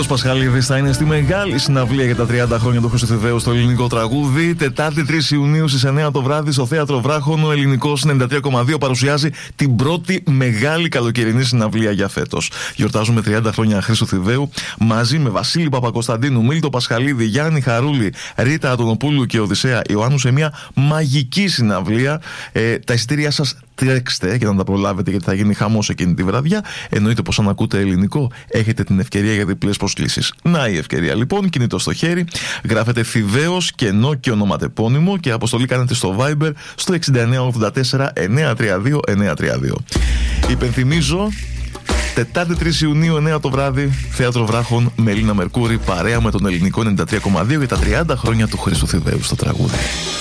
Μίλτος Πασχαλίδης θα είναι στη μεγάλη συναυλία για τα 30 χρόνια του Χρήστου Θηδαίου στο ελληνικό τραγούδι. Τετάρτη 3 Ιουνίου στις 9 το βράδυ στο Θέατρο Βράχων. Ο ελληνικός 93,2 παρουσιάζει την πρώτη μεγάλη καλοκαιρινή συναυλία για φέτος. Γιορτάζουμε 30 χρόνια Χρήστου Θηδαίου μαζί με Βασίλη Παπακοσταντίνου, Μίλτο Πασχαλίδη, Γιάννη Χαρούλη, Ρίτα Αντωνοπούλου και Οδυσσέα Ιωάννου σε μια μαγική συναυλία. Τα εισιτήριά σας τρέξτε για να τα προλάβετε, γιατί θα γίνει χαμός εκείνη τη βραδιά. Εννοείται πως αν ακούτε ελληνικό έχετε την ευκαιρία για διπλές προσκλήσεις. Να η ευκαιρία λοιπόν, κινητό στο χέρι, γράφετε Θηδαίος κενό και ονοματεπώνυμο και αποστολή κάνετε στο Viber στο 6984 932 932. Υπενθυμίζω, Τετάρτη 3 Ιουνίου 9 το βράδυ, Θέατρο Βράχων, Μελίνα Μερκούρη, παρέα με τον ελληνικό 93,2 για τα 30 χρόνια του Χρήστου Θηδαίου στο τραγούδι.